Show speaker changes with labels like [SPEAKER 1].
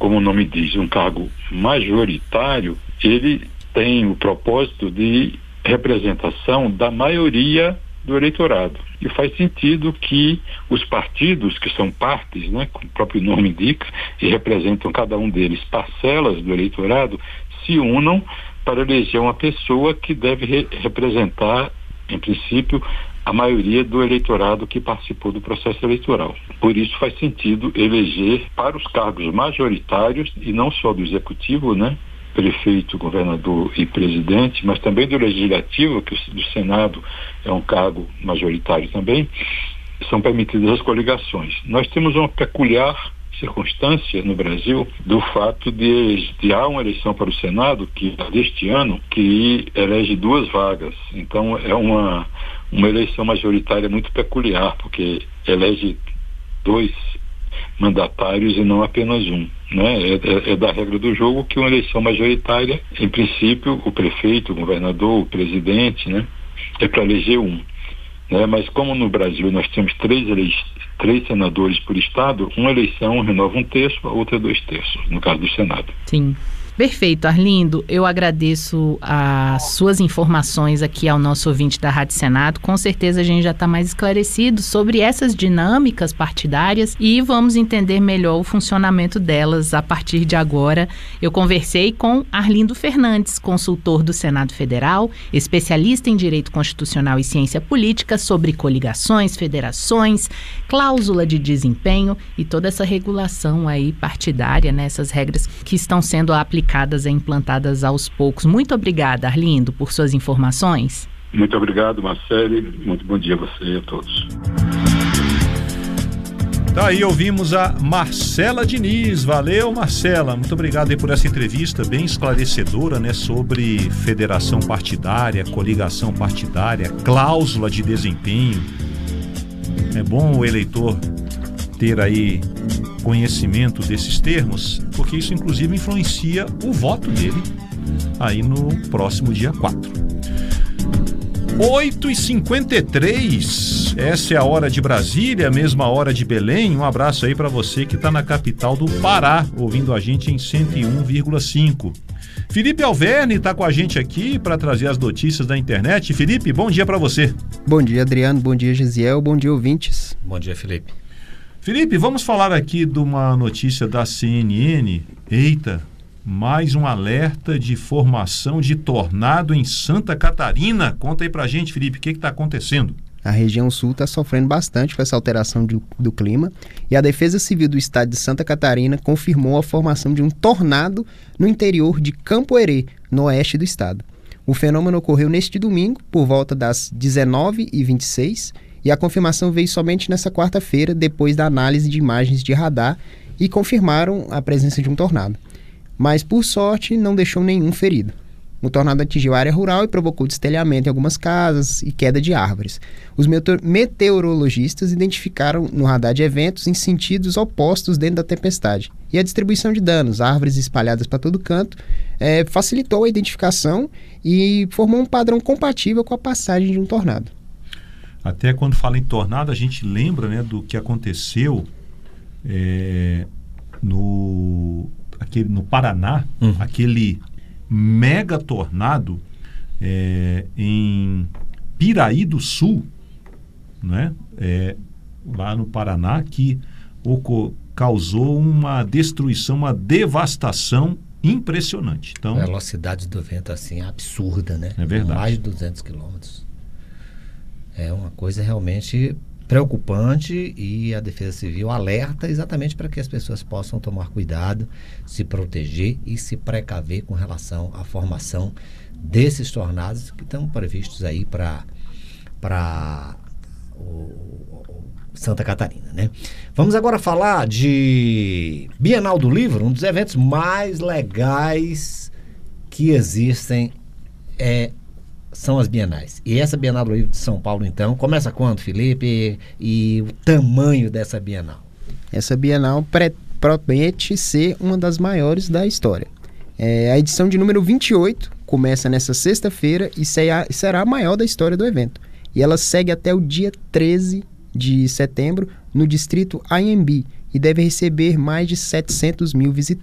[SPEAKER 1] como o nome diz, um cargo majoritário, ele tem o propósito de representação da maioria do eleitorado. E faz sentido que os partidos, que são partes, né, como o próprio nome indica, e representam cada um deles parcelas do eleitorado, se unam para eleger uma pessoa que deve representar, em princípio, a maioria do eleitorado que participou do processo eleitoral. Por isso faz sentido eleger para os cargos majoritários, e não só do executivo, né, prefeito, governador e presidente, mas também do legislativo, que do Senado é um cargo majoritário também, são permitidas as coligações. Nós temos uma peculiar circunstância no Brasil do fato de há uma eleição para o Senado que deste ano que elege 2 vagas. Então é uma eleição majoritária muito peculiar, porque elege 2 mandatários e não apenas um, né? É da regra do jogo que uma eleição majoritária, em princípio, o prefeito, o governador, o presidente, né, é para eleger um, né? Mas como no Brasil nós temos 3 senadores por estado, uma eleição renova 1/3, a outra 2/3, no caso do Senado.
[SPEAKER 2] Sim. Perfeito, Arlindo. Eu agradeço as suas informações aqui ao nosso ouvinte da Rádio Senado. Com certeza a gente já está mais esclarecido sobre essas dinâmicas partidárias e vamos entender melhor o funcionamento delas a partir de agora. Eu conversei com Arlindo Fernandes, consultor do Senado Federal, especialista em Direito Constitucional e Ciência Política, sobre coligações, federações, cláusula de desempenho e toda essa regulação aí partidária, né, essas regras que estão sendo aplicadas e implantadas aos poucos. Muito obrigada, Arlindo, por suas informações.
[SPEAKER 1] Muito obrigado, Marcele. Muito bom dia a você e a todos.
[SPEAKER 3] Daí ouvimos a Marcela Diniz. Valeu, Marcela. Muito obrigado aí por essa entrevista bem esclarecedora, né, sobre federação partidária, coligação partidária, cláusula de desempenho. É bom o eleitor ter aí conhecimento desses termos, porque isso inclusive influencia o voto dele aí no próximo dia 4. 8h53, essa é a hora de Brasília, a mesma hora de Belém. Um abraço aí para você que está na capital do Pará, ouvindo a gente em 101,5. Felipe Alverne está com a gente aqui para trazer as notícias da internet. Felipe, bom dia para você.
[SPEAKER 4] Bom dia, Adriano, bom dia, Gisiel, bom dia, ouvintes.
[SPEAKER 5] Bom dia, Felipe.
[SPEAKER 3] Felipe, vamos falar aqui de uma notícia da CNN. Eita, mais um alerta de formação de tornado em Santa Catarina. Conta aí pra gente, Felipe, o que está acontecendo?
[SPEAKER 4] A região sul está sofrendo bastante com essa alteração do clima e a Defesa Civil do estado de Santa Catarina confirmou a formação de um tornado no interior de Campo Herê, no oeste do estado. O fenômeno ocorreu neste domingo, por volta das 19h26, e a confirmação veio somente nessa quarta-feira, depois da análise de imagens de radar, e confirmaram a presença de um tornado. Mas, por sorte, não deixou nenhum ferido. O tornado atingiu a área rural e provocou destelhamento em algumas casas e queda de árvores. Os meteorologistas identificaram no radar de eventos em sentidos opostos dentro da tempestade. E a distribuição de danos, árvores espalhadas para todo canto, facilitou a identificação e formou um padrão compatível com a passagem de um tornado.
[SPEAKER 3] Até quando fala em tornado, a gente lembra, né, do que aconteceu no Paraná, aquele mega tornado em Piraí do Sul, né, lá no Paraná, que causou uma destruição, uma devastação impressionante. Então,
[SPEAKER 5] a velocidade do vento assim é absurda, né?
[SPEAKER 3] É verdade.
[SPEAKER 5] Mais de 200 quilômetros. É uma coisa realmente preocupante e a Defesa Civil alerta exatamente para que as pessoas possam tomar cuidado, se proteger e se precaver com relação à formação desses tornados que estão previstos aí para Santa Catarina, né? Vamos agora falar de Bienal do Livro, um dos eventos mais legais que existem são as bienais. E essa Bienal do Livro de São Paulo, então, começa quando, Felipe? E o tamanho dessa Bienal?
[SPEAKER 4] Essa Bienal promete ser uma das maiores da história. A edição de número 28 começa nessa sexta-feira e será a maior da história do evento. E ela segue até o dia 13 de setembro no distrito Anhembi e deve receber mais de 700 mil visitantes.